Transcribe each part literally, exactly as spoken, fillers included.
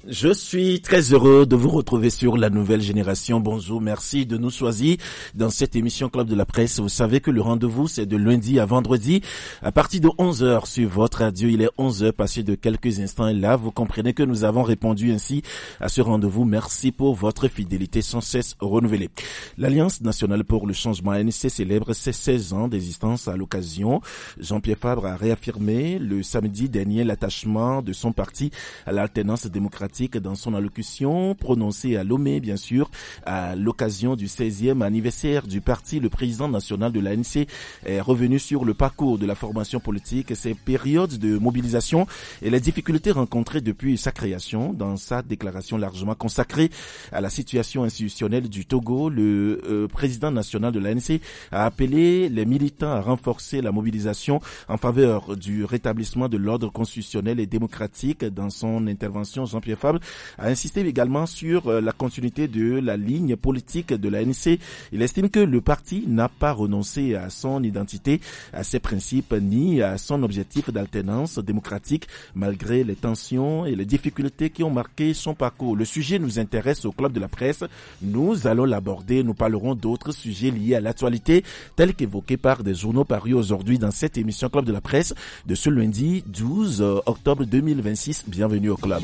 Je suis très heureux de vous retrouver sur La Nouvelle Génération. Bonjour, merci de nous choisir dans cette émission Club de la Presse. Vous savez que le rendez-vous, c'est de lundi à vendredi à partir de onze heures sur votre radio. Il est onze heures passé de quelques instants et là, vous comprenez que nous avons répondu ainsi à ce rendez-vous. Merci pour votre fidélité sans cesse renouvelée. L'Alliance nationale pour le changement A N C célèbre ses seize ans d'existence. À l'occasion, Jean-Pierre Fabre a réaffirmé le samedi dernier l'attachement de son parti à l'alternance démocratique dans son allocution prononcée à Lomé, bien sûr, à l'occasion du seizième anniversaire du parti. Le président national de l'A N C est revenu sur le parcours de la formation politique, ses périodes de mobilisation et les difficultés rencontrées depuis sa création. Dans sa déclaration largement consacrée à la situation institutionnelle du Togo, le euh, président national de l'A N C a appelé les militants à renforcer la mobilisation en faveur du rétablissement de l'ordre constitutionnel et démocratique. Dans son intervention, Jean-Pierre Fabre a insisté également sur la continuité de la ligne politique de l'A N C. Il estime que le parti n'a pas renoncé à son identité, à ses principes, ni à son objectif d'alternance démocratique, malgré les tensions et les difficultés qui ont marqué son parcours. Le sujet nous intéresse au Club de la Presse. Nous allons l'aborder. Nous parlerons d'autres sujets liés à l'actualité, tels qu'évoqués par des journaux parus aujourd'hui dans cette émission Club de la Presse de ce lundi douze octobre deux mille vingt-six. Bienvenue au Club.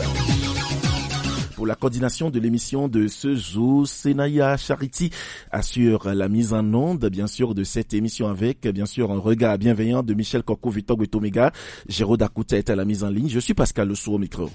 Pour la coordination de l'émission de ce jour, Senaya Charity assure la mise en onde, bien sûr, de cette émission avec, bien sûr, un regard bienveillant de Michel Koko, Victor Guetomega, Géraud Dakouta est à la mise en ligne. Je suis Pascal Lessou au micro.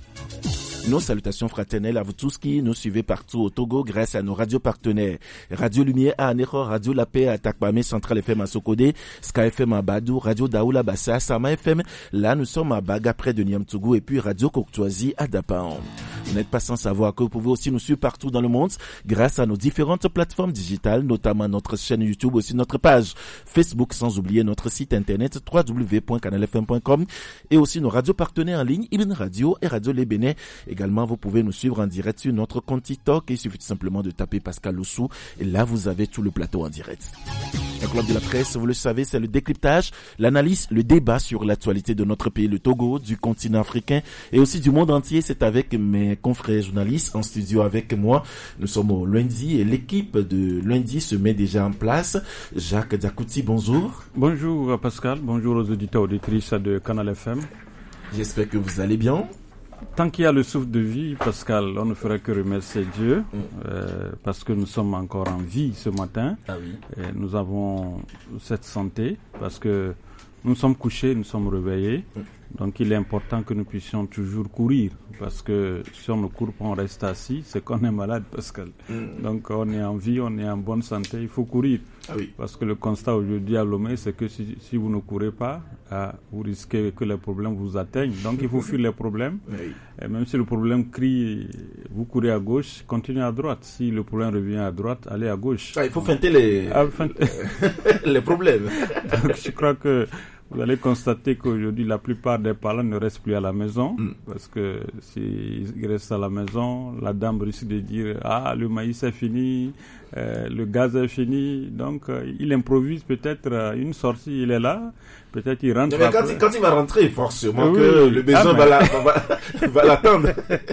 Nos salutations fraternelles à vous tous qui nous suivez partout au Togo grâce à nos radios partenaires. Radio Lumière à Anéro, Radio La Paix à Takpamé, Central F M à Sokode, Sky F M à Badou, Radio Daoula Bassa, Sama F M. Là, nous sommes à Baga près de Niamtougou et puis Radio Coctoisie à Dapaon. Vous n'êtes pas sans savoir que vous pouvez aussi nous suivre partout dans le monde grâce à nos différentes plateformes digitales, notamment notre chaîne YouTube, aussi notre page Facebook, sans oublier notre site internet w w w point canal f m point com et aussi nos radios partenaires en ligne, Ibn Radio et Radio Les Bénin. Également, vous pouvez nous suivre en direct sur notre compte TikTok. Il suffit tout simplement de taper Pascal Lessou et là, vous avez tout le plateau en direct. Le Club de la Presse, vous le savez, c'est le décryptage, l'analyse, le débat sur l'actualité de notre pays, le Togo, du continent africain et aussi du monde entier. C'est avec mes confrères journalistes en studio avec moi. Nous sommes au lundi et l'équipe de lundi se met déjà en place. Jacques Diakouti, bonjour. Bonjour Pascal, bonjour aux auditeurs auditrices de Canal F M. J'espère que vous allez bien. Tant qu'il y a le souffle de vie, Pascal, on ne ferait que remercier Dieu, mmh. euh, parce que nous sommes encore en vie ce matin. Ah oui. Et nous avons cette santé, parce que nous sommes couchés, nous sommes réveillés. Mmh. Donc il est important que nous puissions toujours courir, parce que si on ne court pas, on reste assis, c'est qu'on est malade, Pascal. Mmh. Donc on est en vie, on est en bonne santé, il faut courir. Ah oui. Parce que le constat aujourd'hui à Lomé, c'est que si, si vous ne courez pas, ah, vous risquez que les problèmes vous atteignent. Donc il faut fuir les problèmes. Oui. Et même si le problème crie, vous courez à gauche, continuez à droite. Si le problème revient à droite, allez à gauche. Ah, il faut feinter les, ah, feinter. les problèmes. Donc je crois que vous allez constater qu'aujourd'hui, la plupart des parents ne restent plus à la maison. Mm. Parce que s'ils restent à la maison, la dame risque de dire « Ah, le maïs est fini, euh, le gaz est fini. » Donc, euh, il improvise peut-être euh, une sortie, il est là. Peut-être il rentre. Mais quand il, quand il va rentrer, forcément oui, que le besoin ah, va, la, va, va l'attendre.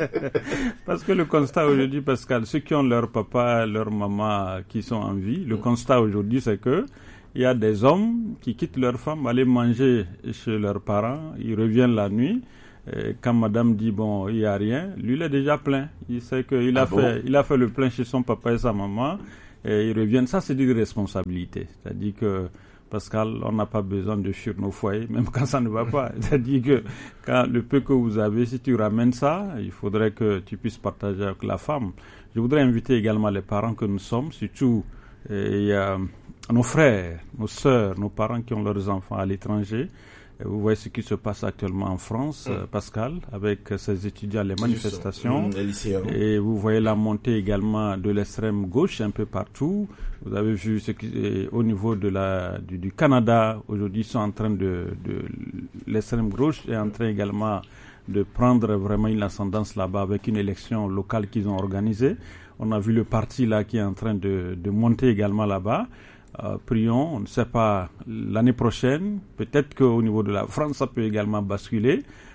Parce que le constat aujourd'hui, Pascal, ceux qui ont leur papa, leur maman qui sont en vie, le mm. constat aujourd'hui, c'est que il y a des hommes qui quittent leur femme, aller manger chez leurs parents, ils reviennent la nuit. Et quand madame dit bon, il n'y a rien, lui il est déjà plein. Il sait qu'il a, ah fait, bon il a fait le plein chez son papa et sa maman, et ils reviennent. Ça, c'est une responsabilité. C'est-à-dire que, Pascal, on n'a pas besoin de fuir nos foyers, même quand ça ne va pas. C'est-à-dire que quand le peu que vous avez, si tu ramènes ça, il faudrait que tu puisses partager avec la femme. Je voudrais inviter également les parents que nous sommes, surtout il y a nos frères, nos sœurs, nos parents qui ont leurs enfants à l'étranger. Vous voyez ce qui se passe actuellement en France, mmh. Pascal, avec ces étudiants, les manifestations. Mmh, et vous voyez la montée également de l'extrême gauche un peu partout. Vous avez vu ce qui est au niveau de la, du, du Canada. Aujourd'hui, ils sont en train de, de l'extrême gauche est en train également de prendre vraiment une ascendance là-bas avec une élection locale qu'ils ont organisée. On a vu le parti là qui est en train de, de monter également là-bas. Euh, prions, on ne sait pas, l'année prochaine, peut-être qu'au niveau de la France, ça peut également basculer.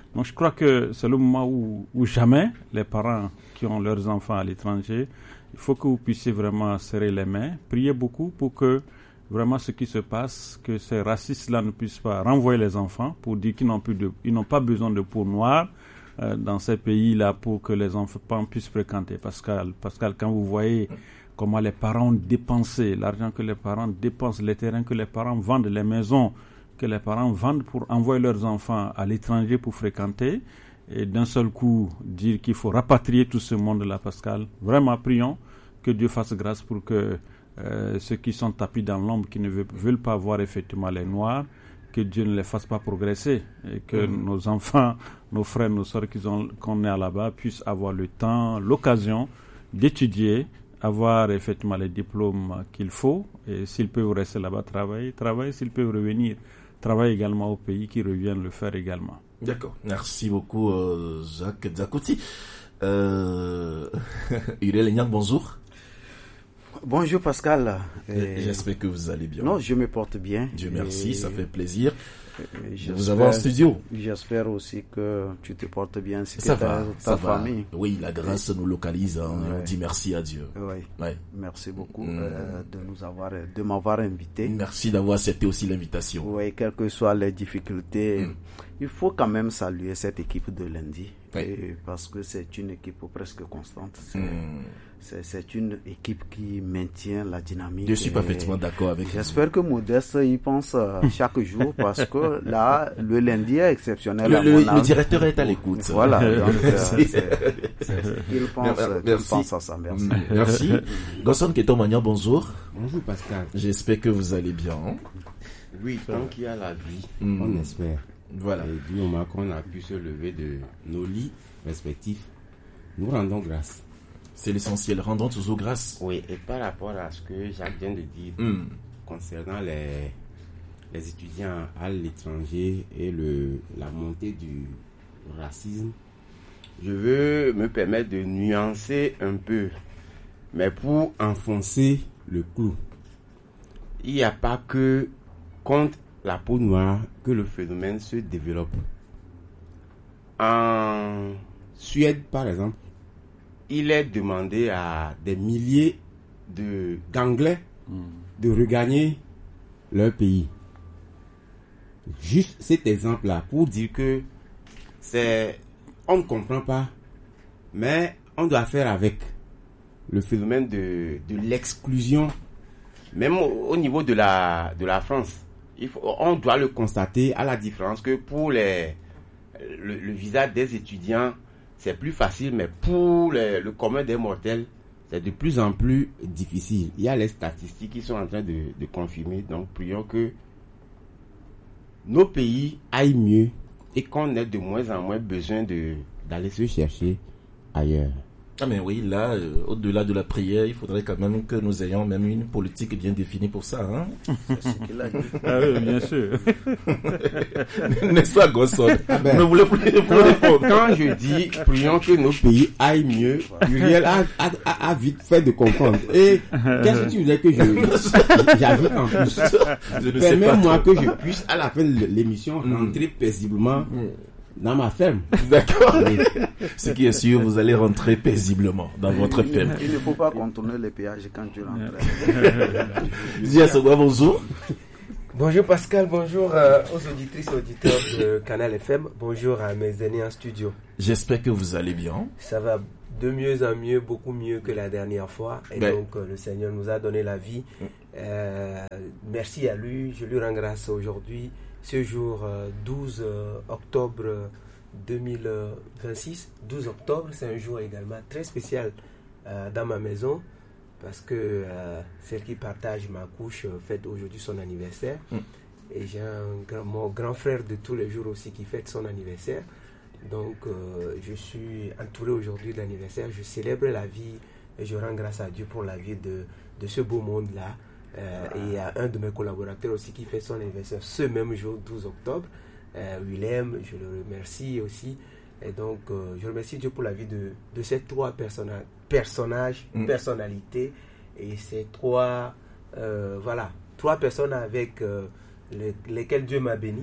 Donc je crois que c'est le moment où, où jamais les parents qui ont leurs enfants à l'étranger, il faut que vous puissiez vraiment serrer les mains, prier beaucoup pour que vraiment ce qui se passe, que ces racistes-là ne puissent pas renvoyer les enfants pour dire qu'ils n'ont plus de, ils n'ont pas besoin de peau noire euh, dans ces pays-là pour que les enfants puissent fréquenter. Pascal, Pascal, quand vous voyez comment les parents ont dépensé, l'argent que les parents dépensent, les terrains que les parents vendent, les maisons que les parents vendent pour envoyer leurs enfants à l'étranger pour fréquenter, et d'un seul coup dire qu'il faut rapatrier tout ce monde-là, Pascal, vraiment prions que Dieu fasse grâce pour que Euh, ceux qui sont tapis dans l'ombre, qui ne veulent, veulent pas voir effectivement les Noirs, que Dieu ne les fasse pas progresser et que mmh. nos enfants, nos frères, nos soeurs qui ont, qu'on est là-bas puissent avoir le temps, l'occasion d'étudier, avoir effectivement les diplômes qu'il faut, et s'ils peuvent rester là-bas, travailler, travailler, s'ils peuvent revenir, travailler également au pays, qui reviennent le faire également. D'accord, merci beaucoup euh, Jacques Zakouti. Euh... Uriel Enyang, bonjour. Bonjour Pascal. Et j'espère que vous allez bien. Non, je me porte bien. Dieu merci, et ça fait plaisir de vous avoir en studio. J'espère aussi que tu te portes bien. C'est ça va, ta ça famille. Va. Oui, la grâce oui. nous localise. Hein, ouais. On dit merci à Dieu. Oui. Ouais. Merci beaucoup mmh. euh, de nous avoir, de m'avoir invité. Merci d'avoir accepté aussi l'invitation. Oui, quelles que soient les difficultés, mmh. il faut quand même saluer cette équipe de lundi. Oui. Et parce que c'est une équipe presque constante. C'est, mmh. c'est, c'est une équipe qui maintient la dynamique. Je suis parfaitement d'accord avec J'espère vous. que Modeste y pense chaque jour parce que là, le lundi est exceptionnel. Le, à le, mon le directeur est à l'écoute. Voilà. Donc, euh, c'est, c'est ce qu'il pense, qu'il pense à ça. Merci. Merci. Gosson Ketomania, bonjour. Bonjour Pascal. J'espère que vous allez bien. Oui, tant qu'il y a la vie, mmh. on espère. Voilà. Et du moment qu'on a pu se lever de nos lits respectifs, nous rendons grâce. C'est l'essentiel, rendons toujours grâce. Oui, et par rapport à ce que Jacques vient de dire mmh. concernant les, les étudiants à l'étranger et le, la montée du racisme, je veux me permettre de nuancer un peu, mais pour enfoncer le clou. Il n'y a pas que contre la peau noire que le phénomène se développe. En Suède, par exemple, il est demandé à des milliers de, d'Anglais mmh. de regagner leur pays. Juste cet exemple-là pour dire que c'est, on ne comprend pas, mais on doit faire avec le phénomène de, de l'exclusion, même au, au niveau de la, de la France. Il faut, on doit le constater à la différence que pour les, le, le visa des étudiants, c'est plus facile, mais pour les, le commun des mortels, c'est de plus en plus difficile. Il y a les statistiques qui sont en train de, de confirmer, donc prions que nos pays aillent mieux et qu'on ait de moins en moins besoin de, d'aller se chercher ailleurs. Ah mais oui, là, euh, au-delà de la prière, il faudrait quand même que nous ayons même une politique bien définie pour ça. Hein? C'est ce qu'il a dit. Ah oui, bien sûr. N'est-ce pas, Gosson? Ah ben, ne voulez plus répondre. Quand je dis prions que nos pays aillent mieux, Uriel a, a, a, a vite fait de comprendre. Et qu'est-ce que tu voulais que je j'ajoute en plus? Permets-moi que je puisse, à la fin de l'émission, mm. rentrer paisiblement mm. dans ma ferme. D'accord. Oui. Ce qui est sûr, vous allez rentrer paisiblement dans votre il, ferme. Il ne faut pas contourner les péages quand tu rentres. Dia Sogwa, bonjour. Bonjour Pascal, bonjour euh, aux auditrices et auditeurs de Canal F M. Bonjour à mes aînés en studio. J'espère que vous allez bien. Ça va de mieux en mieux, beaucoup mieux que la dernière fois. Et ben. donc euh, le Seigneur nous a donné la vie. Euh, merci à lui, je lui rends grâce aujourd'hui. Ce jour euh, douze octobre deux mille vingt-six, douze octobre, c'est un jour également très spécial euh, dans ma maison parce que euh, celle qui partage ma couche euh, fête aujourd'hui son anniversaire mm. et j'ai un grand, mon grand frère de tous les jours aussi qui fête son anniversaire. Donc euh, je suis entouré aujourd'hui de l'anniversaire, je célèbre la vie et je rends grâce à Dieu pour la vie de, de ce beau monde-là. Euh, et il y a un de mes collaborateurs aussi qui fait son anniversaire ce même jour, douze octobre, euh, Willem, je le remercie aussi. Et donc, euh, je remercie Dieu pour la vie de, de ces trois personna- personnages, mm. personnalités, et ces trois, euh, voilà, trois personnes avec euh, les, lesquelles Dieu m'a béni.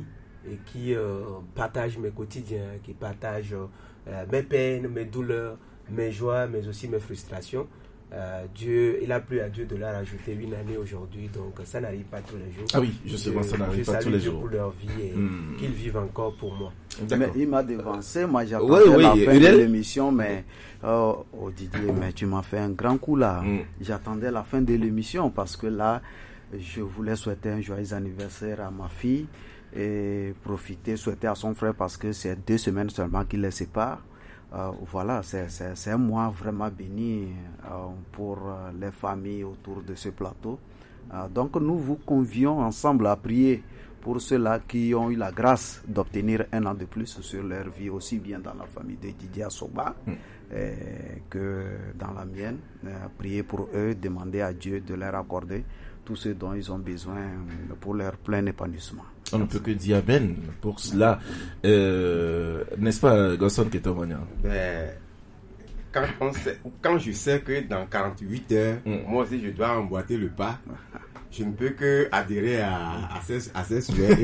et qui euh, partage mes quotidiens, qui partage euh, mes peines, mes douleurs, mes joies, mais aussi mes frustrations. Euh, Dieu, il a plu à Dieu de leur ajouter une année aujourd'hui, donc ça n'arrive pas tous les jours. Ah oui, justement, ça n'arrive pas tous les Dieu jours. pour leur vie et hmm. qu'ils vivent encore pour moi. Mais il m'a devancé, moi j'attendais oui, oui, la fin Uriel. de l'émission, mais oh, oh Didier, mais tu m'as fait un grand coup là. Mm. J'attendais la fin de l'émission parce que là, je voulais souhaiter un joyeux anniversaire à ma fille et profiter, souhaiter à son frère parce que c'est deux semaines seulement qui les séparent. Euh, voilà, c'est, c'est, c'est un mois vraiment béni euh, pour euh, les familles autour de ce plateau. Euh, donc nous vous convions ensemble à prier pour ceux-là qui ont eu la grâce d'obtenir un an de plus sur leur vie, aussi bien dans la famille de Didier Assoba mm. euh, que dans la mienne. Euh, prier pour eux, demander à Dieu de leur accorder tout ce dont ils ont besoin pour leur plein épanouissement. On ne peut que dire amen pour cela. Euh, n'est-ce pas, Gosson Ketomania? Ben, quand, on sait, quand je sais que dans quarante-huit heures, mm. moi aussi je dois emboîter le pas, je ne peux que adhérer à, à ces, à ces sujets.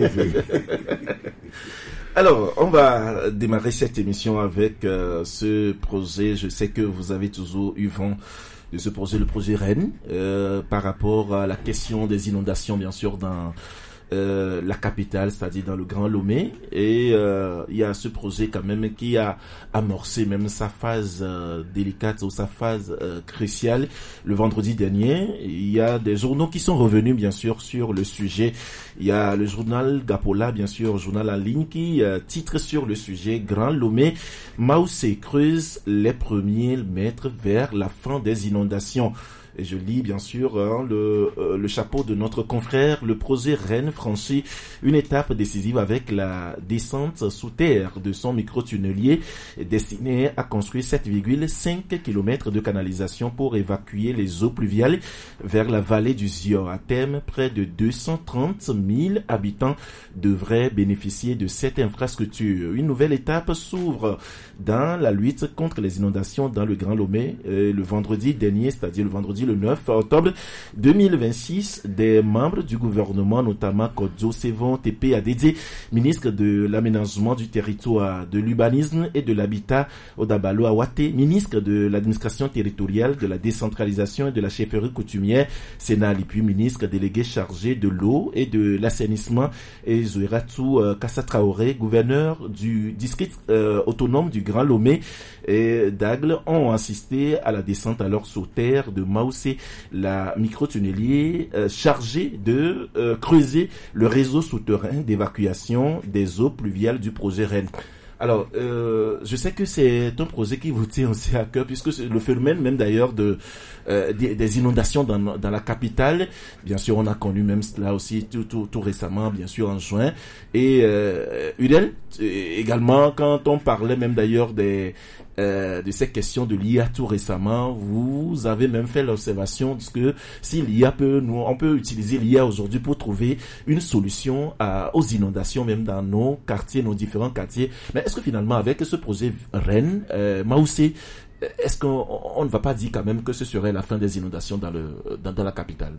Alors, on va démarrer cette émission avec euh, ce projet. Je sais que vous avez toujours eu vent de ce projet, le projet Rennes, euh, par rapport à la question des inondations, bien sûr, dans euh, la capitale, c'est-à-dire dans le Grand Lomé. Et euh, il y a ce projet quand même qui a amorcé même sa phase euh, délicate ou sa phase euh, cruciale le vendredi dernier. Il y a des journaux qui sont revenus, bien sûr, sur le sujet. Il y a le journal Gapola, bien sûr, journal en ligne, qui euh, titre sur le sujet Grand Lomé, Maoussé creuse les premiers mètres vers la fin des inondations. Et je lis bien sûr hein, le, euh, le chapeau de notre confrère. Le projet Rennes franchit une étape décisive avec la descente sous terre de son micro-tunnelier destiné à construire sept virgule cinq kilomètres de canalisation pour évacuer les eaux pluviales vers la vallée du Zior. À terme, près de deux cent trente mille habitants devraient bénéficier de cette infrastructure. Une nouvelle étape s'ouvre dans la lutte contre les inondations dans le Grand Lomé. Euh, le vendredi dernier, c'est-à-dire le vendredi le neuf octobre deux mille vingt-six, des membres du gouvernement, notamment Kodjo Sevon T P A D D, ministre de l'aménagement du territoire, de l'urbanisme et de l'habitat Odabalo Awate, ministre de l'administration territoriale, de la décentralisation et de la chefferie coutumière Sénat Alipu, ministre délégué chargé de l'eau et de l'assainissement, et Zoueratu euh, Kassa Traoré, gouverneur du district euh, autonome du Grand Lomé et d'Agle, ont assisté à la descente alors sous terre de Maoussé, la micro-tunnelier euh, chargé de euh, creuser le réseau souterrain d'évacuation des eaux pluviales du projet Rennes. Alors, euh, je sais que c'est un projet qui vous tient aussi à cœur, puisque c'est le phénomène même d'ailleurs de euh, des, des inondations dans, dans la capitale. Bien sûr, on a connu même cela aussi tout, tout, tout récemment, bien sûr en juin. Et euh, Uriel, également, quand on parlait même d'ailleurs des Euh, de ces questions de l'I A tout récemment, vous avez même fait l'observation de que si l'I A peut, nous, on peut utiliser l'I A aujourd'hui pour trouver une solution à, aux inondations même dans nos quartiers, nos différents quartiers. Mais est-ce que finalement avec ce projet Rennes, euh, Maoussé, est-ce qu'on on ne va pas dire quand même que ce serait la fin des inondations dans le dans, dans la capitale?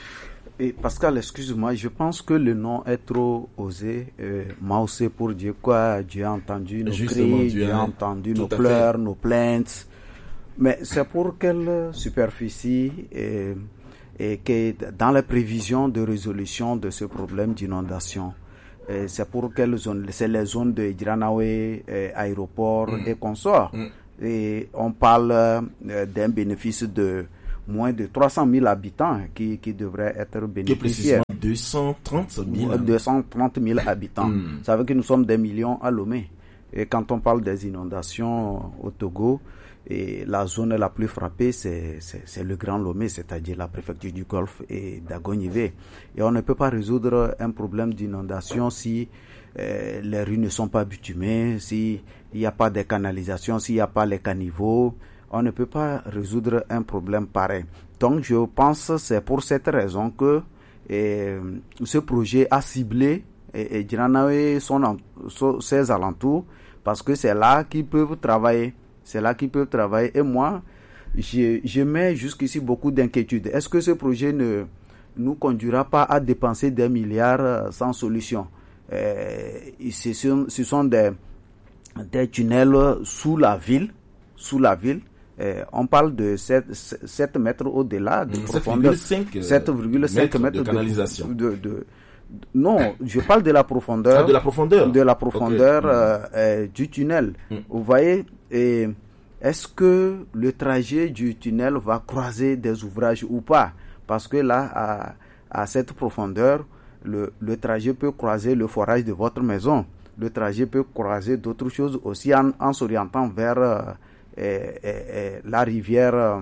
Et Pascal, excuse-moi, je pense que le nom est trop osé. Euh, Maoussé pour Dieu, quoi? Dieu a entendu nos Justement, cris, Dieu Dieu a entendu nos pleurs, fait. nos plaintes. Mais c'est pour quelle superficie et, et que dans la prévision de résolution de ce problème d'inondation, et c'est pour quelle zone? C'est les zones de Djiranawe, aéroport mm. et consorts. Mm. Et on parle euh, d'un bénéfice de moins de trois cent mille habitants qui, qui devraient être bénéficiaires. deux cent trente mille. deux cent trente mille habitants. Mm. Ça veut dire que nous sommes des millions à Lomé. Et quand on parle des inondations au Togo, et la zone la plus frappée, c'est, c'est, c'est le Grand Lomé, c'est-à-dire la préfecture du Golfe et d'Agonivé. Et on ne peut pas résoudre un problème d'inondation si euh, les rues ne sont pas bitumées, s'il n'y a pas de canalisation, s'il n'y a pas les caniveaux. On ne peut pas résoudre un problème pareil. Donc, je pense que c'est pour cette raison que et, ce projet a ciblé et, et Djiranawe son, son, ses alentours, parce que c'est là qu'ils peuvent travailler. C'est là qu'ils peuvent travailler. Et moi, je, je mets jusqu'ici beaucoup d'inquiétudes. Est-ce que ce projet ne nous conduira pas à dépenser des milliards sans solution? euh, ce sont, ce sont des, des tunnels sous la ville, sous la ville. Euh, on parle de sept mètres au-delà de profondeur. sept virgule cinq mètres de canalisation. De, de, de, non, je parle de la profondeur. Ah, de la profondeur. De la profondeur okay. euh, euh, du tunnel. Mm. Vous voyez, et est-ce que le trajet du tunnel va croiser des ouvrages ou pas? Parce que là, à, à cette profondeur, le, le trajet peut croiser le forage de votre maison. Le trajet peut croiser d'autres choses aussi en, en s'orientant vers euh, et, et, et la rivière euh,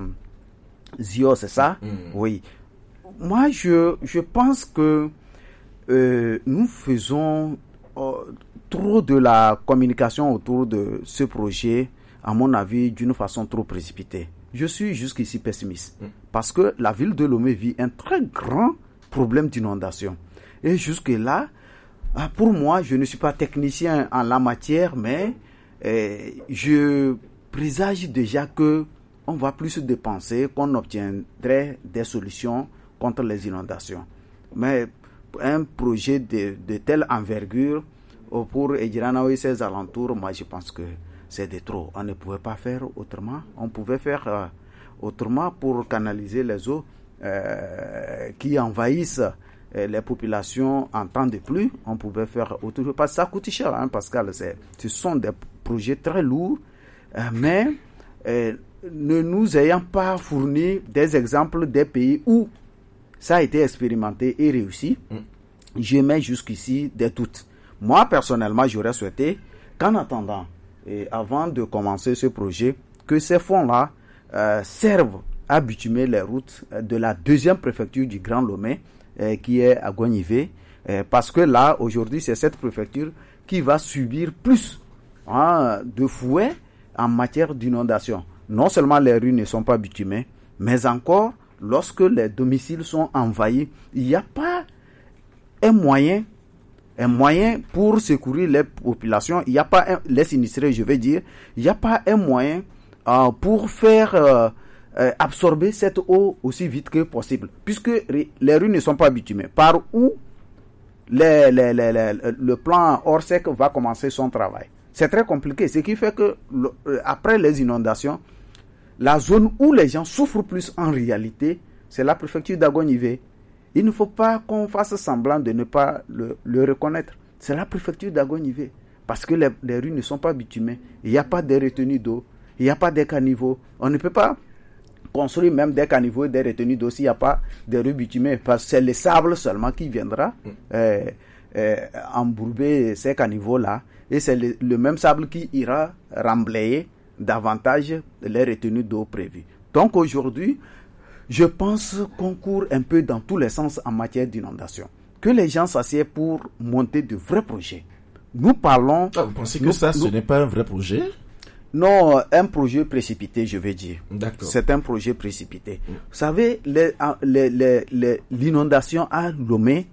Zio, c'est ça? Mm. Oui. Moi, je, je pense que euh, nous faisons euh, trop de la communication autour de ce projet, à mon avis, d'une façon trop précipitée. Je suis jusqu'ici pessimiste. Mm. Parce que la ville de Lomé vit un très grand problème d'inondation. Et jusque-là, pour moi, je ne suis pas technicien en la matière, mais euh, je présage déjà que on va plus dépenser, qu'on obtiendrait des solutions contre les inondations. Mais un projet de, de telle envergure pour Edjirana et ses alentours, moi je pense que c'est de trop. On ne pouvait pas faire autrement. On pouvait faire euh, autrement pour canaliser les eaux euh, qui envahissent euh, les populations en temps de pluie. On pouvait faire autrement. Parce que ça coûte cher, hein, Pascal. C'est, ce sont des projets très lourds. Euh, mais euh, ne nous ayant pas fourni des exemples des pays où ça a été expérimenté et réussi, mm. je mets jusqu'ici des doutes. Moi, personnellement, j'aurais souhaité qu'en attendant, et avant de commencer ce projet, que ces fonds-là euh, servent à bitumer les routes de la deuxième préfecture du Grand Lomé, euh, qui est à Goignivé, euh, parce que là, aujourd'hui, c'est cette préfecture qui va subir plus hein, de fouets en matière d'inondation. Non seulement les rues ne sont pas bitumées, mais encore, lorsque les domiciles sont envahis, il n'y a pas un moyen, un moyen pour secourir les populations, il n'y a pas un, les sinistrés, je veux dire, il n'y a pas un moyen euh, pour faire euh, euh, absorber cette eau aussi vite que possible, puisque les rues ne sont pas bitumées. Par où les, les, les, les, le plan Orsec va commencer son travail? C'est très compliqué, ce qui fait que le, après les inondations, la zone où les gens souffrent plus en réalité, c'est la préfecture d'Agonivé. Il ne faut pas qu'on fasse semblant de ne pas le, le reconnaître. C'est la préfecture d'Agonivé. Parce que les, les rues ne sont pas bitumées. Il n'y a pas de retenues d'eau. Il n'y a pas de caniveaux. On ne peut pas construire même des caniveaux et des retenues d'eau s'il n'y a pas de rues bitumées. Parce que c'est le sable seulement qui viendra euh, euh, embourber ces caniveaux-là. Et c'est le, le même sable qui ira remblayer davantage les retenues d'eau prévues. Donc aujourd'hui, je pense qu'on court un peu dans tous les sens en matière d'inondation. Que les gens s'assiedent pour monter de vrais projets. Nous parlons... Ah, vous pensez que nous, ça, ce nous, n'est pas un vrai projet? Non, un projet précipité, je vais dire. D'accord. C'est un projet précipité. Mmh. Vous savez, les, les, les, les, l'inondation à Lomé,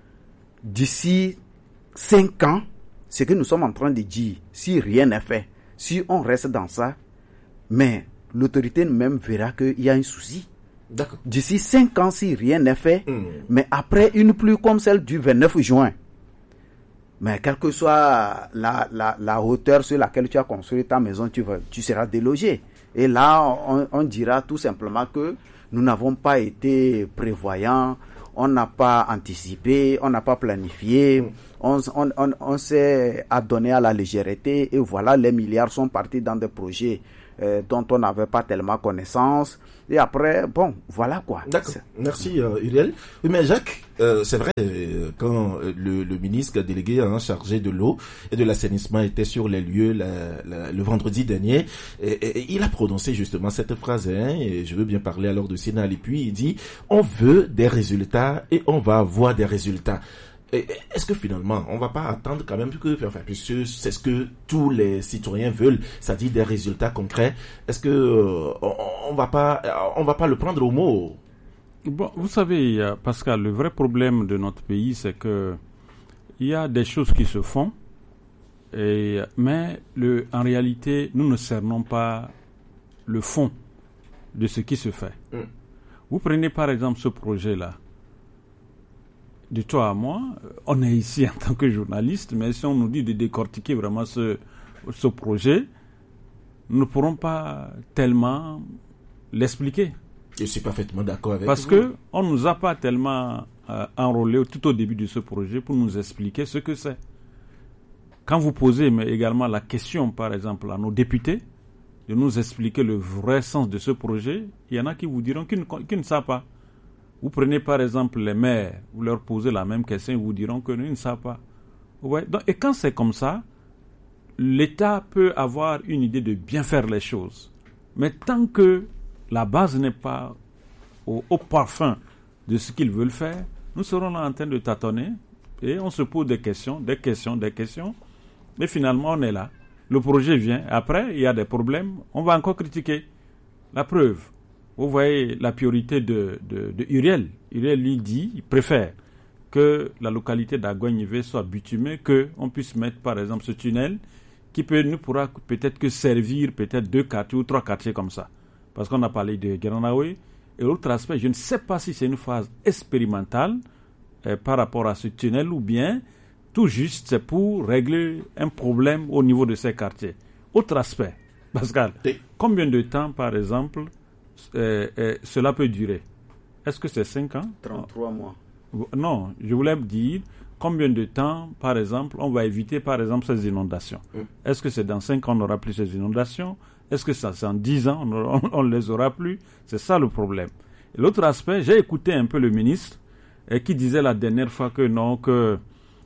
d'ici cinq ans, ce que nous sommes en train de dire, si rien n'est fait, si on reste dans ça, mais l'autorité même verra qu'il y a un souci. D'accord. D'ici cinq ans, si rien n'est fait, mmh. mais après une pluie comme celle du vingt-neuf juin, mais quelle que soit la, la, la hauteur sur laquelle tu as construit ta maison, tu, vas, tu seras délogé. Et là, on, on dira tout simplement que nous n'avons pas été prévoyants, on n'a pas anticipé, on n'a pas planifié, mmh. on, on, on, on s'est adonné à la légèreté et voilà, les milliards sont partis dans des projets euh, dont on n'avait pas tellement connaissance. Et après, bon, voilà quoi. D'accord. Merci euh, Uriel. Mais Jacques, euh, c'est vrai, euh, quand euh, le, le ministre délégué hein, chargé de l'eau et de l'assainissement était sur les lieux la, la, le vendredi dernier, et, et, et il a prononcé justement cette phrase, hein, et je veux bien parler alors de Sénal, et puis il dit, on veut des résultats et on va avoir des résultats. Est-ce que finalement, on ne va pas attendre quand même que, enfin, puisque c'est ce que tous les citoyens veulent, c'est-à-dire des résultats concrets. Est-ce que euh, on va pas, on va pas le prendre au mot? Bon, vous savez, Pascal, le vrai problème de notre pays, c'est que il y a des choses qui se font, et, mais le, en réalité, nous ne cernons pas le fond de ce qui se fait. Mm. Vous prenez par exemple ce projet-là. de toi à moi, on est ici en tant que journaliste, mais si on nous dit de décortiquer vraiment ce, ce projet, nous ne pourrons pas tellement l'expliquer. Je suis parfaitement d'accord avec Parce vous. Parce qu'on ne nous a pas tellement euh, enrôlés tout au début de ce projet pour nous expliquer ce que c'est. Quand vous posez mais également la question, par exemple, à nos députés, de nous expliquer le vrai sens de ce projet, il y en a qui vous diront qu'ils ne, qu'ils ne savent pas. Vous prenez par exemple les maires, vous leur posez la même question, ils vous diront qu'ils ne savent pas. Ouais. Donc, et quand c'est comme ça, l'État peut avoir une idée de bien faire les choses. Mais tant que la base n'est pas au, au parfum de ce qu'ils veulent faire, nous serons là en train de tâtonner et on se pose des questions, des questions, des questions. Mais finalement, on est là. Le projet vient. Après, il y a des problèmes. On va encore critiquer. La preuve. Vous voyez la priorité de, de, de Uriel. Uriel lui dit, il préfère que la localité d'Agoignivé soit bitumée, qu'on puisse mettre par exemple ce tunnel qui peut, ne pourra peut-être que servir peut-être deux quartiers ou trois quartiers comme ça. Parce qu'on a parlé de Gueranaoui. Et l'autre aspect, je ne sais pas si c'est une phase expérimentale euh, par rapport à ce tunnel ou bien tout juste c'est pour régler un problème au niveau de ces quartiers. Autre aspect, Pascal, oui. Combien de temps par exemple euh, euh, cela peut durer? Est-ce que c'est cinq ans? trente-trois mois. Non, je voulais dire combien de temps, par exemple, on va éviter, par exemple, ces inondations. Mm. Est-ce que c'est dans cinq ans, on n'aura plus ces inondations? Est-ce que ça, c'est en dix ans, on ne les aura plus? C'est ça le problème. Et l'autre aspect, j'ai écouté un peu le ministre eh, qui disait la dernière fois que non, que,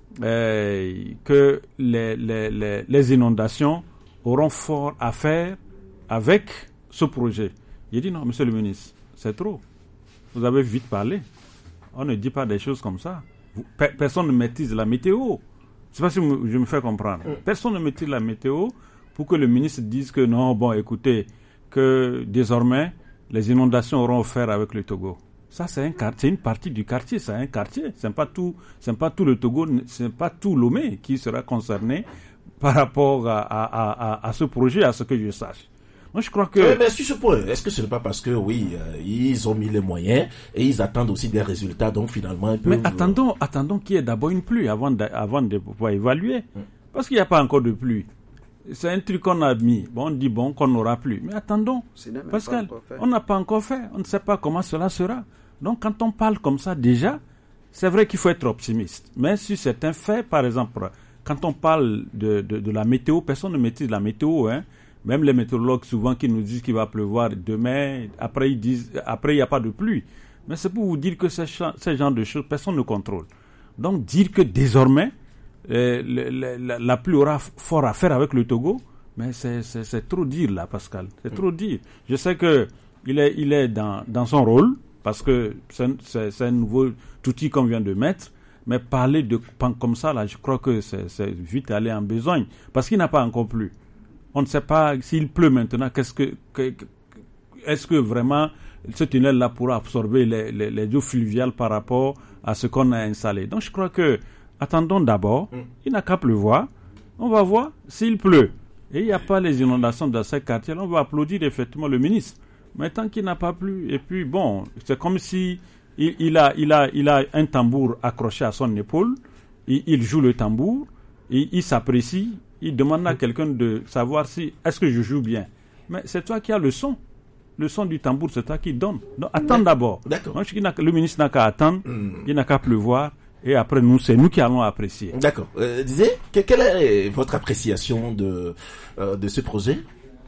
eh, que les, les, les, les inondations auront fort à faire avec ce projet. J'ai dit non, monsieur le ministre, c'est trop. Vous avez vite parlé. On ne dit pas des choses comme ça. Personne ne maîtrise la météo. Je ne sais pas si je me fais comprendre. Personne ne maîtrise la météo pour que le ministre dise que non, bon, écoutez, que désormais, les inondations auront offert avec le Togo. Ça, c'est un quartier, une partie du quartier, c'est un quartier. Ce n'est pas tout, c'est pas tout le Togo, ce n'est pas tout Lomé qui sera concerné par rapport à, à, à, à ce projet, à ce que je sache. Moi, je crois que... Mais, mais sur ce point, est-ce que ce n'est pas parce que, oui, euh, ils ont mis les moyens et ils attendent aussi des résultats, donc finalement... Ils peuvent... Mais attendons, attendons qu'il y ait d'abord une pluie avant de, avant de pouvoir évaluer. Hum. Parce qu'il n'y a pas encore de pluie. C'est un truc qu'on a mis. Bon, on dit bon qu'on n'aura plus. Mais attendons, Pascal, on n'a pas encore fait. On ne sait pas comment cela sera. Donc, quand on parle comme ça, déjà, c'est vrai qu'il faut être optimiste. Mais sur certains faits, par exemple, quand on parle de, de, de la météo, personne ne maîtrise la météo, hein. Même les météorologues, souvent, qui nous disent qu'il va pleuvoir demain, après, ils disent, après, il n'y a pas de pluie. Mais c'est pour vous dire que ces, ces genres de choses, personne ne contrôle. Donc, dire que désormais, euh, le, le, la, la pluie aura fort à faire avec le Togo, mais c'est, c'est, c'est trop dire, là, Pascal. C'est trop dire. Je sais que il est, il est dans, dans son rôle, parce que c'est, c'est, c'est un nouveau outil qu'on vient de mettre, mais parler de comme ça, là, je crois que c'est, c'est vite aller en besogne, parce qu'il n'a pas encore plu. On ne sait pas s'il pleut maintenant, qu'est-ce que, que, que est-ce que vraiment ce tunnel-là pourra absorber les, les, les eaux fluviales par rapport à ce qu'on a installé. Donc je crois que, attendons d'abord, mm. il n'a qu'à pleuvoir, on va voir s'il pleut. Et il n'y a pas les inondations dans ces quartiers, on va applaudir effectivement le ministre. Mais tant qu'il n'a pas plu, et puis bon, c'est comme si il, il, a, il, a, il a un tambour accroché à son épaule, il, il joue le tambour, il, il s'apprécie, il demande à quelqu'un de savoir si est-ce que je joue bien. Mais c'est toi qui as le son. Le son du tambour, c'est toi qui donne. Donc attends d'abord. D'accord. Donc, le ministre n'a qu'à attendre, mm. il n'a qu'à pleuvoir, et après nous, c'est nous qui allons apprécier. D'accord. Euh, disais, quelle est votre appréciation de, euh, de ce projet?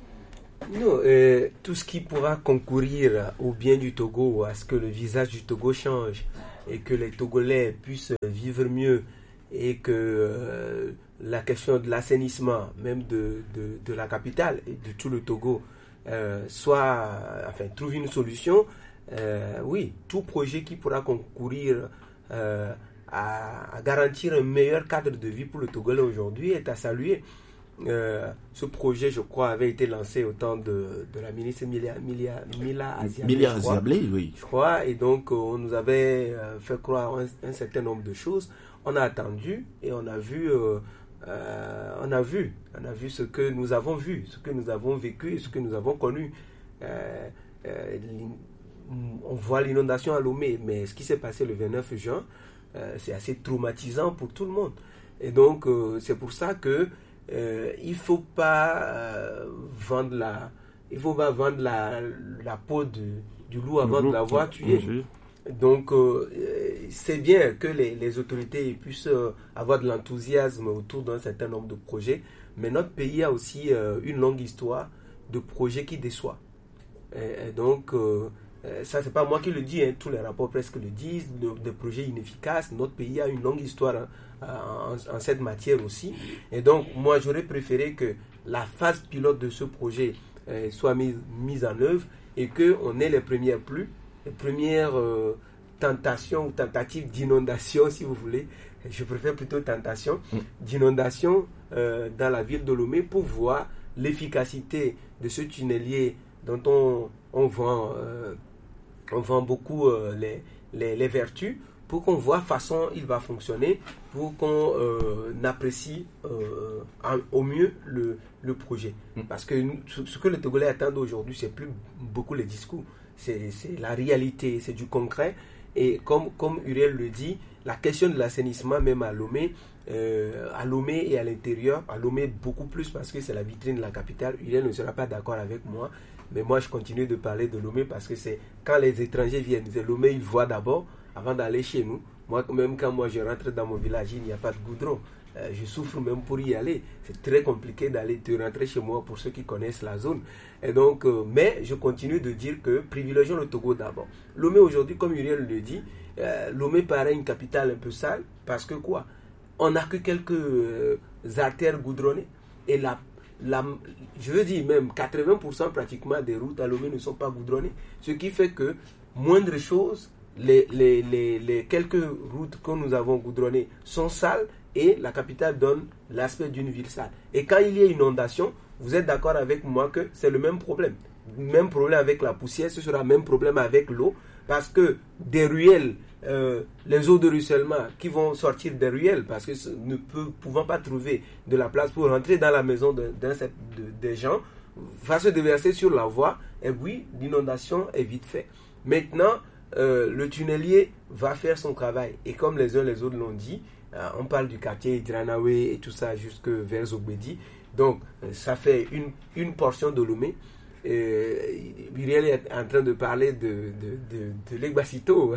Non, euh, tout ce qui pourra concourir au bien du Togo, à ce que le visage du Togo change, et que les Togolais puissent vivre mieux, et que euh, la question de l'assainissement, même de, de, de la capitale et de tout le Togo, euh, soit, enfin, trouve une solution. Euh, oui, tout projet qui pourra concourir euh, à, à garantir un meilleur cadre de vie pour le Togolais aujourd'hui est à saluer. Euh, ce projet, je crois, avait été lancé au temps de, de la ministre Mila, Mila, Mila Aziablé, Mila Aziablé, oui. Je crois, et donc euh, on nous avait euh, fait croire un, un certain nombre de choses. On a attendu et on a vu, euh, euh, on a vu, on a vu ce que nous avons vu, ce que nous avons vécu et ce que nous avons connu. Euh, euh, on voit l'inondation à Lomé, mais ce qui s'est passé le vingt-neuf juin, euh, c'est assez traumatisant pour tout le monde. Et donc, euh, c'est pour ça que euh, il faut pas euh, vendre la, il faut pas vendre la, la peau de, du loup avant de l'avoir tué. Donc, euh, c'est bien que les, les autorités puissent euh, avoir de l'enthousiasme autour d'un certain nombre de projets, mais notre pays a aussi euh, une longue histoire de projets qui déçoivent. Et, et donc, euh, ça, c'est pas moi qui le dis, hein, tous les rapports presque le disent, de, de projets inefficaces. Notre pays a une longue histoire hein, en, en cette matière aussi. Et donc, moi, j'aurais préféré que la phase pilote de ce projet euh, soit mise, mise en œuvre et qu'on ait les premières pluies, les premières euh, tentations ou tentatives d'inondation, si vous voulez. Je préfère plutôt tentation d'inondation euh, dans la ville de Lomé pour voir l'efficacité de ce tunnelier dont on, on vend, euh, on vend beaucoup euh, les, les, les vertus, pour qu'on voit façon il va fonctionner, pour qu'on euh, apprécie euh, au mieux le, le projet. Parce que nous, ce que les Togolais attendent aujourd'hui, c'est plus beaucoup les discours. C'est, c'est la réalité, c'est du concret. Et comme, comme Uriel le dit, la question de l'assainissement, même à Lomé, euh, à Lomé et à l'intérieur, à Lomé beaucoup plus parce que c'est la vitrine de la capitale. Uriel ne sera pas d'accord avec moi, mais moi je continue de parler de Lomé parce que c'est quand les étrangers viennent, c'est Lomé, ils voient d'abord avant d'aller chez nous. Moi, même quand moi je rentre dans mon village, il n'y a pas de goudron. Euh, je souffre même pour y aller. C'est très compliqué d'aller de rentrer chez moi pour ceux qui connaissent la zone. Et donc, euh, mais je continue de dire que privilégions le Togo d'abord. Lomé aujourd'hui, comme Uriel le dit, euh, Lomé paraît une capitale un peu sale parce que quoi? On n'a que quelques euh, artères goudronnées et la, la, je veux dire même quatre-vingts pour cent pratiquement des routes à Lomé ne sont pas goudronnées. Ce qui fait que moindre chose, les, les, les, les quelques routes que nous avons goudronnées sont sales. Et la capitale donne l'aspect d'une ville sale. Et quand il y a inondation, vous êtes d'accord avec moi que c'est le même problème. Même problème avec la poussière, ce sera le même problème avec l'eau. Parce que des ruelles, euh, les eaux de ruissellement qui vont sortir des ruelles, parce que ne pouvant pas trouver de la place pour rentrer dans la maison de, de, de, des gens, va se déverser sur la voie. Et oui, l'inondation est vite faite. Maintenant, euh, le tunnelier va faire son travail. Et comme les uns les autres l'ont dit, Euh, on parle du quartier Dranawe et tout ça jusque vers Zogbedi. Donc, euh, ça fait une, une portion de Lomé. Uriel est en train de parler de, de, de, de l'Egbasito.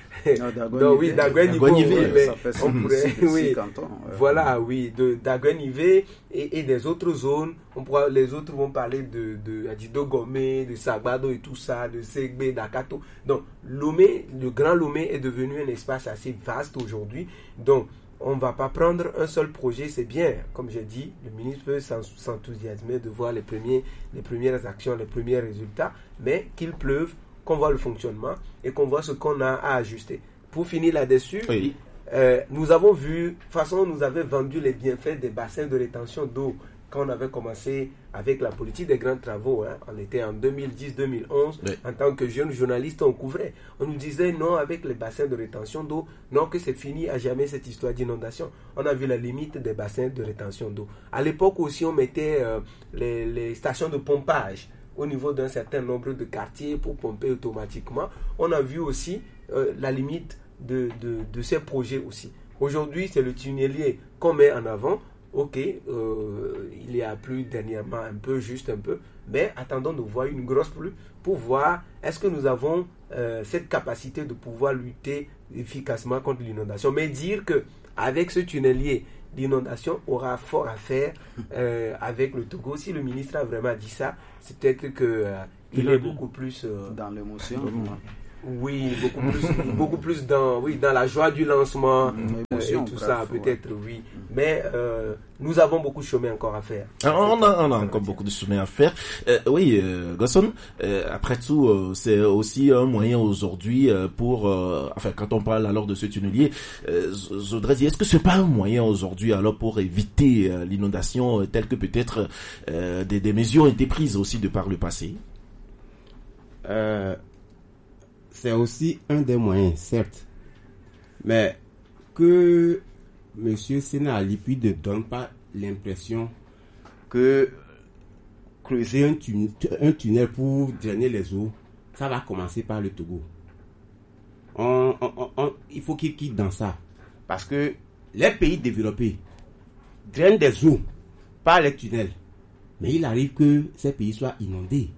Donc, oui, d'Aguenivé. On pourrait, oui, cantons, euh, voilà, oui, d'Aguenivé et, et des autres zones. On pourra, les autres vont parler de, de Adido Gomé, de Sagbado et tout ça, de Segbe, d'Akato. Donc, Lomé, le Grand Lomé est devenu un espace assez vaste aujourd'hui. Donc, on ne va pas prendre un seul projet, c'est bien. Comme j'ai dit, le ministre peut s'enthousiasmer de voir les, premiers, les premières actions, les premiers résultats, mais qu'il pleuve, qu'on voit le fonctionnement et qu'on voit ce qu'on a à ajuster. Pour finir là-dessus, oui. euh, nous avons vu, de toute façon, nous avait vendu les bienfaits des bassins de rétention d'eau quand on avait commencé avec la politique des grands travaux. Hein. On était en deux mille dix deux mille onze, oui. En tant que jeune journaliste, on couvrait. On nous disait non, avec les bassins de rétention d'eau, non, que c'est fini à jamais cette histoire d'inondation. On a vu la limite des bassins de rétention d'eau. À l'époque aussi, on mettait euh, les, les stations de pompage au niveau d'un certain nombre de quartiers pour pomper automatiquement. On a vu aussi euh, la limite de, de, de ces projets aussi. Aujourd'hui, c'est le tunnelier qu'on met en avant. Ok, euh, il y a plus dernièrement un peu, juste un peu, mais attendons de voir une grosse pluie pour voir est-ce que nous avons euh, cette capacité de pouvoir lutter efficacement contre l'inondation. Mais dire que avec ce tunnelier, l'inondation aura fort à faire euh, avec le Togo. Si le ministre a vraiment dit ça, c'est peut-être que euh, il est beaucoup plus euh, dans l'émotion. Oui, beaucoup plus, beaucoup plus dans, oui, dans la joie du lancement euh, et tout ça, ouais. Peut-être, oui. Mais euh, nous avons beaucoup de chemin encore à faire. Alors, on, a, on a encore beaucoup de chemin à faire. Euh, oui, euh, Gosson, euh, après tout, euh, c'est aussi un moyen aujourd'hui euh, pour, euh, enfin, quand on parle alors de ce tunnelier, euh, je voudrais dire, est-ce que c'est pas un moyen aujourd'hui alors pour éviter euh, l'inondation euh, telle que peut-être euh, des, des mesures ont été prises aussi de par le passé? Euh... C'est aussi un des moyens, certes. Mais que M. Sena Alipi ne donne pas l'impression que creuser un tunnel, un tunnel pour drainer les eaux, ça va commencer par le Togo. On, on, on, il faut qu'il quitte dans ça. Parce que les pays développés drainent des eaux par les tunnels. Mais il arrive que ces pays soient inondés.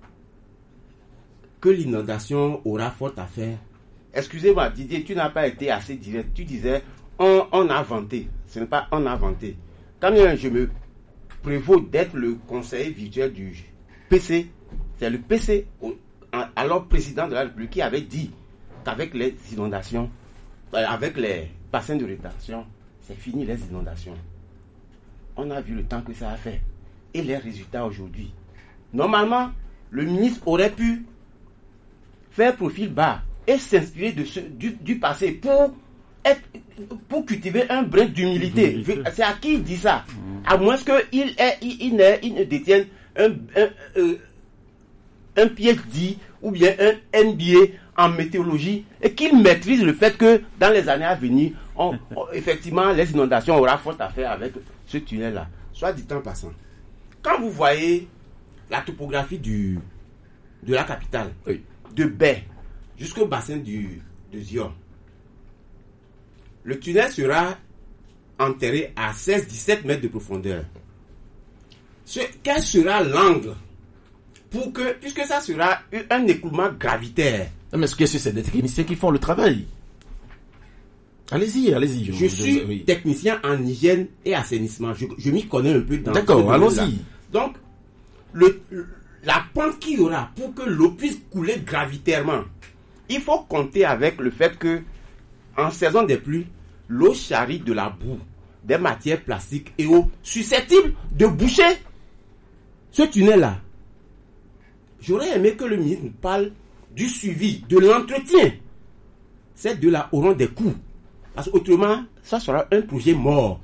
Que l'inondation aura fort à faire. Excusez-moi, Didier, tu n'as pas été assez direct. Tu disais, on, on a vanté. Ce n'est pas on a vanté. Quand même, je me prévaut d'être le conseiller virtuel du P C. C'est le P C, alors président de la République, qui avait dit qu'avec les inondations, avec les bassins de rétention, c'est fini les inondations. On a vu le temps que ça a fait. Et les résultats aujourd'hui. Normalement, le ministre aurait pu faire profil bas et s'inspirer de ce, du, du passé pour, être, pour cultiver un brin d'humilité. C'est à qui il dit ça? À moins qu'il ait, il, il, ne, il ne détienne un, un, un, un PhD ou bien un M B A en météorologie et qu'il maîtrise le fait que dans les années à venir, on, on, effectivement, les inondations aura fort à faire avec ce tunnel-là. Soit dit en passant. Quand vous voyez la topographie du, de la capitale, oui. de Baie jusqu'au bassin du, de Zion, le tunnel sera enterré à seize à dix-sept mètres de profondeur. Ce, quel sera l'angle pour que, puisque ça sera un écoulement gravitaire. Mais est-ce que c'est des techniciens qui font le travail? Allez-y, allez-y. Je, je suis je, oui. technicien en hygiène et assainissement. Je, je m'y connais un peu dans. D'accord, allons-y. Donc, le, la pente qu'il y aura pour que l'eau puisse couler gravitairement, il faut compter avec le fait que, en saison des pluies, l'eau charrie de la boue, des matières plastiques et eau susceptibles de boucher ce tunnel-là. J'aurais aimé que le ministre nous parle du suivi, de l'entretien. Ces deux-là auront des coûts. Parce qu'autrement, ça sera un projet mort.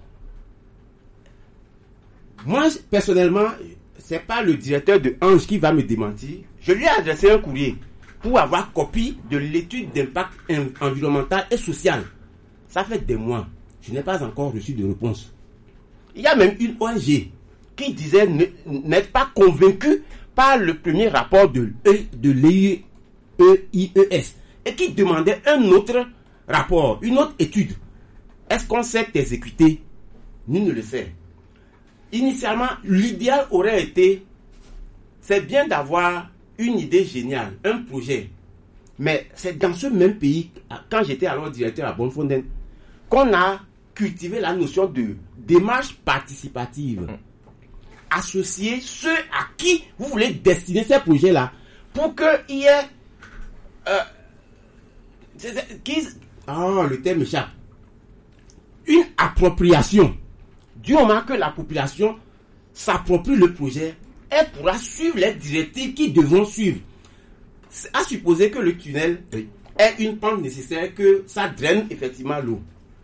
Moi, personnellement, c'est pas le directeur de Ange qui va me démentir. Je lui ai adressé un courrier pour avoir copie de l'étude d'impact environnemental et social. Ça fait des mois. Je n'ai pas encore reçu de réponse. Il y a même une O N G qui disait n'être pas convaincu par le premier rapport de, de l'E I E S et qui demandait un autre rapport, une autre étude. Est-ce qu'on sait exécuter? Nul ne le sait. Initialement, l'idéal aurait été, c'est bien d'avoir une idée géniale, un projet. Mais c'est dans ce même pays, quand j'étais alors directeur à Bonnefontaine, qu'on a cultivé la notion de démarche participative. Associer ceux à qui vous voulez destiner ces projets-là pour qu'il y ait... Euh, c'est, c'est, qui, oh, le terme échappe. Une appropriation. Du moment que la population s'approprie le projet, elle pourra suivre les directives qui devront suivre. C'est à supposer que le tunnel oui. ait une pente nécessaire, que ça draine effectivement l'eau.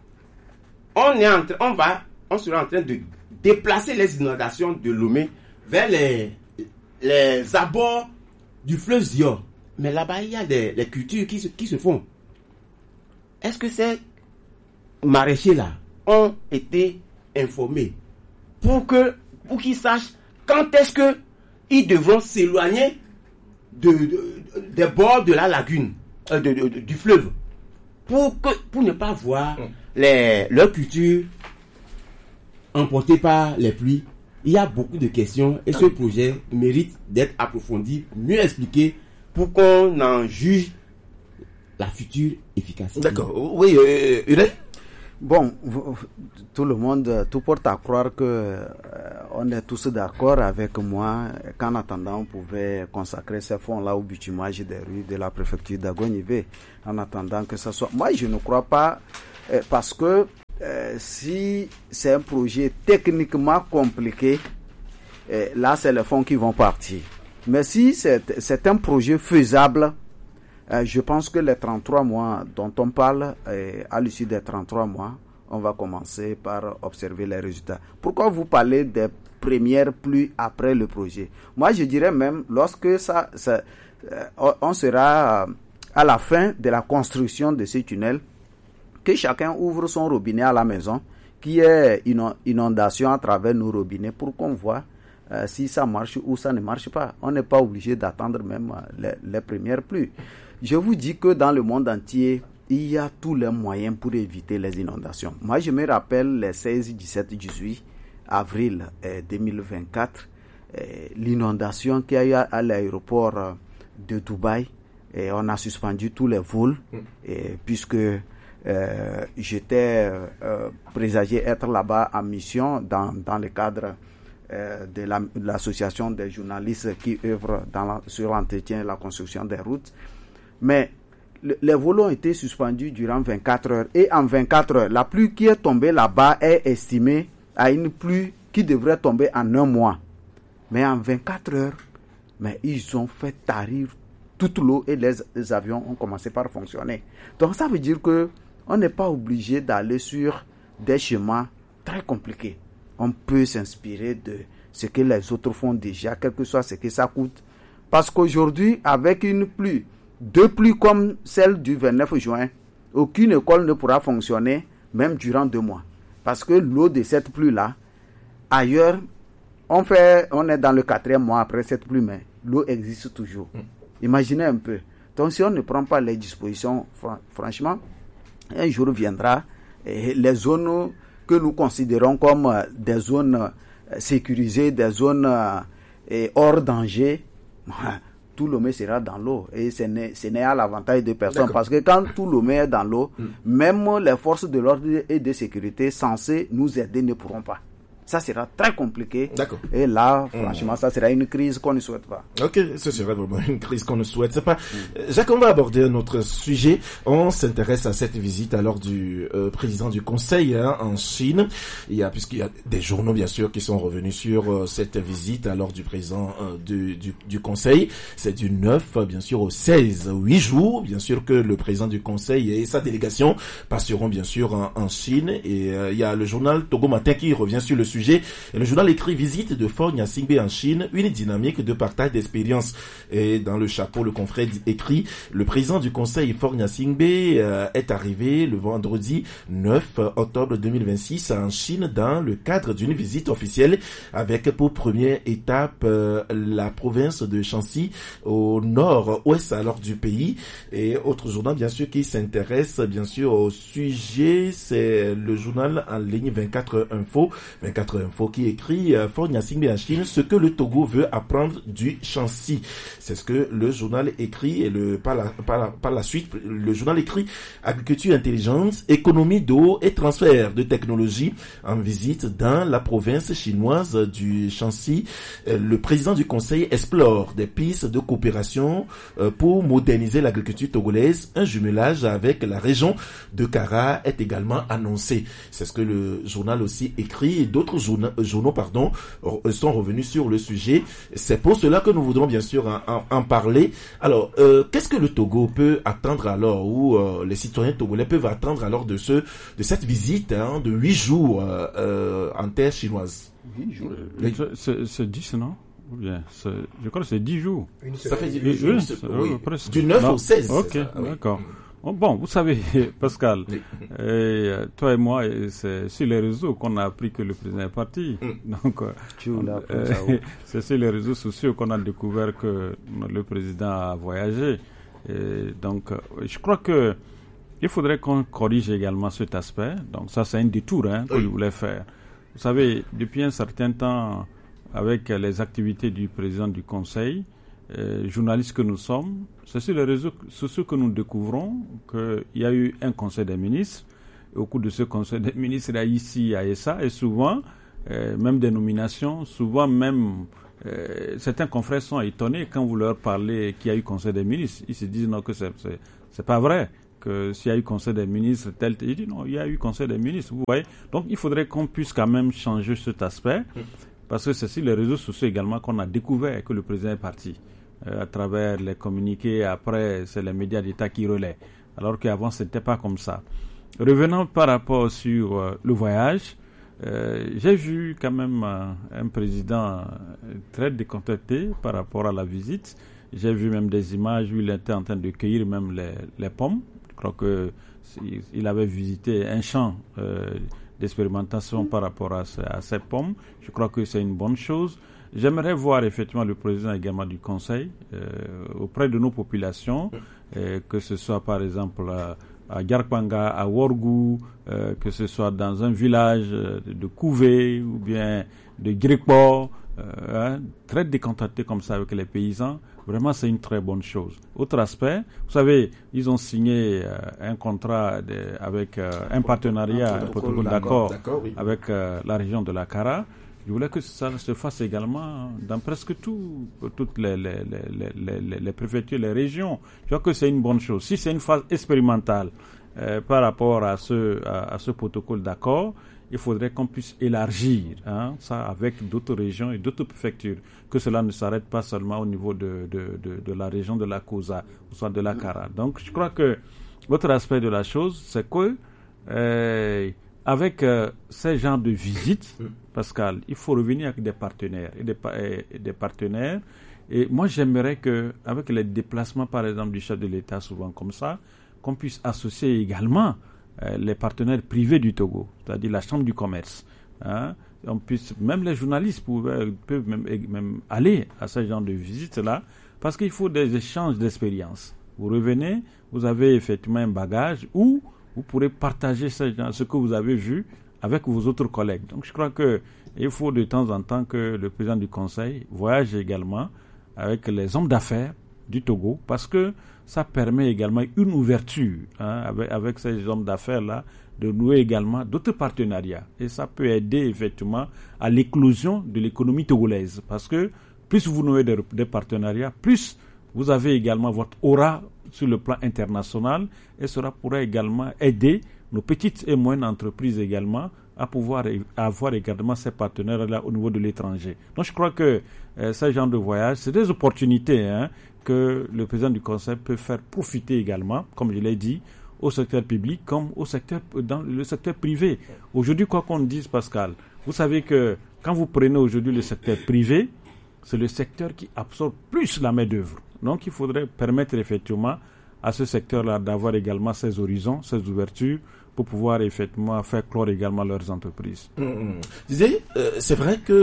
On est en train, on va, on sera en train de déplacer les inondations de Lomé vers les, les abords du fleuve Zion. Mais là-bas, il y a des les cultures qui se, qui se font. Est-ce que ces maraîchers-là ont été informés pour que pour qu'ils sachent quand est-ce que ils devront s'éloigner de, de, de, des bords de la lagune, euh, de, de, de, du fleuve, pour que pour ne pas voir mmh. les leurs cultures emportées par les pluies. Il y a beaucoup de questions et ce projet mérite d'être approfondi, mieux expliqué, pour qu'on en juge la future efficacité. D'accord. Oui, euh, Ure. Bon, tout le monde, tout porte à croire que euh, on est tous d'accord avec moi qu'en attendant on pouvait consacrer ces fonds-là au bitumage des rues de la préfecture d'Agonivé, en attendant que ça soit... Moi, je ne crois pas, euh, parce que euh, si c'est un projet techniquement compliqué, euh, là, c'est les fonds qui vont partir. Mais si c'est, c'est un projet faisable, Euh, je pense que les trente-trois mois dont on parle, euh, à l'issue des trente-trois mois, on va commencer par observer les résultats. Pourquoi vous parlez des premières pluies après le projet? Moi, je dirais même, lorsque ça, ça euh, on sera à la fin de la construction de ce tunnel, que chacun ouvre son robinet à la maison, qu'il y ait une inondation à travers nos robinets pour qu'on voit euh, si ça marche ou ça ne marche pas. On n'est pas obligé d'attendre même les, les premières pluies. Je vous dis que dans le monde entier, il y a tous les moyens pour éviter les inondations. Moi, je me rappelle les seize, dix-sept, dix-huit avril eh, deux mille vingt-quatre, eh, l'inondation qu'il y a eu à l'aéroport de Dubaï. Et on a suspendu tous les vols, mm. et, puisque euh, j'étais euh, présagé être là-bas en mission dans, dans le cadre euh, de, la, de l'association des journalistes qui œuvrent dans la, sur l'entretien et la construction des routes. Mais le, les vols ont été suspendus durant vingt-quatre heures. Et en vingt-quatre heures, la pluie qui est tombée là-bas est estimée à une pluie qui devrait tomber en un mois. Mais en vingt-quatre heures, mais ils ont fait tarir toute l'eau et les, les avions ont commencé par fonctionner. Donc ça veut dire que on n'est pas obligé d'aller sur des chemins très compliqués. On peut s'inspirer de ce que les autres font déjà, quel que soit ce que ça coûte. Parce qu'aujourd'hui, avec une pluie, deux pluies comme celle du vingt-neuf juin, aucune école ne pourra fonctionner, même durant deux mois. Parce que l'eau de cette pluie-là, ailleurs, on, fait, on est dans le quatrième mois après cette pluie, mais l'eau existe toujours. Imaginez un peu. Donc si on ne prend pas les dispositions, fr- franchement, un jour viendra et les zones que nous considérons comme euh, des zones euh, sécurisées, des zones euh, hors danger, tout Lomé sera dans l'eau. Et ce n'est, ce n'est à l'avantage de personne. D'accord. Parce que quand tout Lomé est dans l'eau, mm. même les forces de l'ordre et de sécurité censées nous aider ne pourront pas. Ça sera très compliqué. D'accord. Et là, franchement, mmh. ça sera une crise qu'on ne souhaite pas. Ok, ce serait vraiment une crise qu'on ne souhaite pas. Mmh. Jacques, on va aborder un autre sujet. On s'intéresse à cette visite alors du euh, président du Conseil hein, en Chine. Il y a, puisqu'il y a des journaux, bien sûr, qui sont revenus sur euh, cette visite alors du président euh, du, du, du Conseil. C'est du neuf, bien sûr, au seize, huit jours. Bien sûr que le président du Conseil et sa délégation passeront, bien sûr, en, en Chine. Et euh, il y a le journal Togo Matin qui revient sur le sujet. Et le journal écrit visite de Faure Gnassingbé en Chine, une dynamique de partage d'expérience. Et dans le chapeau, le confrère écrit le président du conseil Faure Gnassingbé euh, est arrivé le vendredi neuf octobre deux mille vingt-six en Chine dans le cadre d'une visite officielle avec pour première étape euh, la province de Shanxi au nord-ouest alors du pays. Et autre journal bien sûr qui s'intéresse bien sûr au sujet, c'est le journal en ligne vingt-quatre Info. vingt-quatre Info qui écrit euh, Faure Gnassingbé en Chine, ce que le Togo veut apprendre du Shanxi. C'est ce que le journal écrit et le par la, par la, par la suite le journal écrit agriculture intelligente, économie d'eau et transfert de technologie en visite dans la province chinoise du Shanxi. Euh, le président du conseil explore des pistes de coopération euh, pour moderniser l'agriculture togolaise. Un jumelage avec la région de Kara est également annoncé. C'est ce que le journal aussi écrit et d'autres journaux, journaux pardon, sont revenus sur le sujet. C'est pour cela que nous voudrons bien sûr en, en, en parler. Alors, euh, qu'est-ce que le Togo peut attendre alors, ou euh, les citoyens togolais peuvent attendre alors de ce de cette visite hein, de huit jours euh, euh, en terre chinoise? huit jours. Oui. C'est, c'est dix, non? Ou bien, c'est, je crois que c'est dix jours. Une ça fait dix oui, jours. Oui, oui, presque. Du neuf non. au seize. Ok, d'accord. Oui. Bon, vous savez, Pascal, oui. et, toi et moi, c'est sur les réseaux qu'on a appris que le président est parti. Mm. Donc, euh, c'est sur les réseaux sociaux qu'on a découvert que le président a voyagé. Et donc, je crois que il faudrait qu'on corrige également cet aspect. Donc, ça, c'est un détour hein, que oui. je voulais faire. Vous savez, depuis un certain temps, avec les activités du président du Conseil, Euh, journalistes que nous sommes, c'est sur les réseaux sociaux que nous découvrons qu'il y a eu un conseil des ministres. Et au cours de ce conseil des ministres, il y a ici, il y a ça, et souvent, euh, même des nominations, souvent même, euh, certains confrères sont étonnés quand vous leur parlez qu'il y a eu conseil des ministres. Ils se disent non, que c'est, c'est, c'est pas vrai, que s'il y a eu conseil des ministres, tel, tel, ils disent non, il y a eu conseil des ministres, vous voyez. Donc il faudrait qu'on puisse quand même changer cet aspect, parce que c'est sur les réseaux sociaux également qu'on a découvert que le président est parti. Euh, à travers les communiqués, après c'est les médias d'État qui relaient, alors qu'avant c'était pas comme ça. Revenons par rapport sur euh, le voyage, euh, j'ai vu quand même euh, un président très déconcerté par rapport à la visite. J'ai vu même des images où il était en train de cueillir même les, les pommes. Je crois que il avait visité un champ euh, d'expérimentation par rapport à, à ces pommes. Je crois que c'est une bonne chose. J'aimerais voir effectivement le président également du Conseil euh, auprès de nos populations, euh, que ce soit par exemple euh, à Garpanga, à Worgou, euh, que ce soit dans un village de Kouvé ou bien de Grikbo, euh, hein, très décontracté comme ça avec les paysans. Vraiment, c'est une très bonne chose. Autre aspect, vous savez, ils ont signé euh, un contrat de, avec euh, un partenariat, un protocole d'accord, d'accord oui. avec euh, la région de la Kara. Je voulais que ça se fasse également dans presque tout, toutes les, les, les, les, les préfectures, les régions. Je crois que c'est une bonne chose. Si c'est une phase expérimentale euh, par rapport à ce, à, à ce protocole d'accord, il faudrait qu'on puisse élargir hein, ça avec d'autres régions et d'autres préfectures, que cela ne s'arrête pas seulement au niveau de, de, de, de la région de la Kosa, ou soit de la Kara. Donc, je crois que l'autre aspect de la chose, c'est que euh, avec euh, ces genres de visites, Pascal, il faut revenir avec des partenaires et des, et des partenaires. Et moi, j'aimerais que, avec les déplacements, par exemple, du chef de l'État, souvent comme ça, qu'on puisse associer également Euh, les partenaires privés du Togo, c'est-à-dire la Chambre du commerce. Hein, on puisse, même les journalistes peuvent, peuvent même, même aller à ce genre de visites-là, parce qu'il faut des échanges d'expériences. Vous revenez, vous avez effectivement un bagage où vous pourrez partager ce, ce que vous avez vu avec vos autres collègues. Donc je crois qu'il faut de temps en temps que le président du Conseil voyage également avec les hommes d'affaires du Togo, parce que ça permet également une ouverture hein, avec, avec ces hommes d'affaires-là, de nouer également d'autres partenariats. Et ça peut aider effectivement à l'éclosion de l'économie togolaise. Parce que plus vous nouez des, des partenariats, plus vous avez également votre aura sur le plan international, et cela pourrait également aider nos petites et moyennes entreprises également à pouvoir avoir également ces partenaires-là au niveau de l'étranger. Donc je crois que euh, ce genre de voyage, c'est des opportunités hein, que le président du Conseil peut faire profiter également, comme je l'ai dit, au secteur public comme au secteur, dans le secteur privé. Aujourd'hui, quoi qu'on dise, Pascal, vous savez que quand vous prenez aujourd'hui le secteur privé, c'est le secteur qui absorbe plus la main-d'œuvre. Donc il faudrait permettre effectivement à ce secteur-là d'avoir également ses horizons, ses ouvertures, pour pouvoir effectivement faire clore également leurs entreprises. Mmh, mmh. Disais, euh, c'est vrai que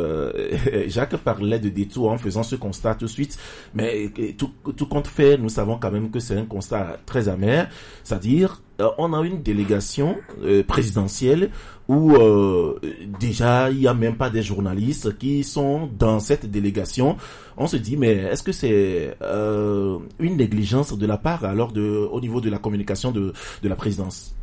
euh, Jacques parlait de détour en faisant ce constat tout de suite, mais tout, tout compte fait, nous savons quand même que c'est un constat très amer, c'est-à-dire euh, on a une délégation euh, présidentielle où euh, déjà il n'y a même pas des journalistes qui sont dans cette délégation. On se dit, mais est-ce que c'est euh, une négligence de la part alors de, au niveau de la communication de, de la présidence?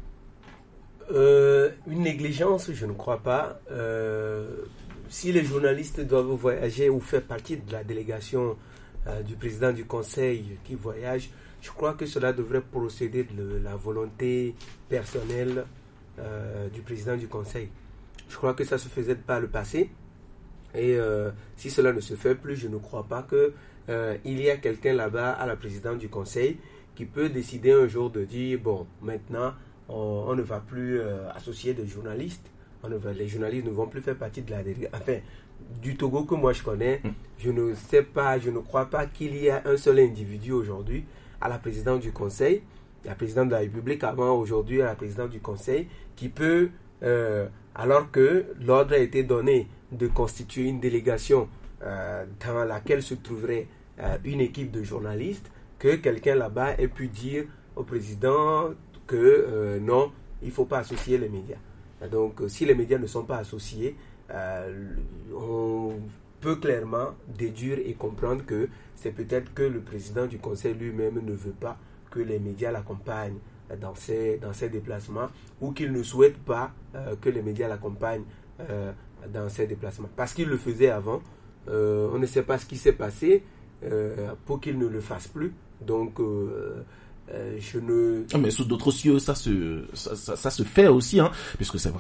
Euh, une négligence, je ne crois pas. Euh, si les journalistes doivent voyager ou faire partie de la délégation euh, du président du Conseil qui voyage, je crois que cela devrait procéder de la volonté personnelle euh, du président du Conseil. Je crois que ça se faisait par le passé. Et euh, si cela ne se fait plus, je ne crois pas que euh, il y a quelqu'un là-bas à la présidence du Conseil qui peut décider un jour de dire, bon, maintenant, on, on ne va plus euh, associer des journalistes. On ne va, les journalistes ne vont plus faire partie de la délégation. Enfin, du Togo que moi je connais, mm. je ne sais pas, je ne crois pas qu'il y a un seul individu aujourd'hui à la présidence du Conseil, la présidente de la République avant aujourd'hui à la présidence du Conseil, qui peut, euh, alors que l'ordre a été donné de constituer une délégation euh, dans laquelle se trouverait euh, une équipe de journalistes, que quelqu'un là-bas ait pu dire au président que euh, non, il ne faut pas associer les médias. Donc, si les médias ne sont pas associés, euh, on peut clairement déduire et comprendre que c'est peut-être que le président du Conseil lui-même ne veut pas que les médias l'accompagnent dans ses, dans ses déplacements, ou qu'il ne souhaite pas euh, que les médias l'accompagnent euh, dans ses déplacements. Parce qu'il le faisait avant, euh, on ne sait pas ce qui s'est passé euh, pour qu'il ne le fasse plus. Donc, euh, Euh, je ne... Mais sous d'autres cieux, ça se, ça, ça, ça se fait aussi, hein, puisque c'est vrai.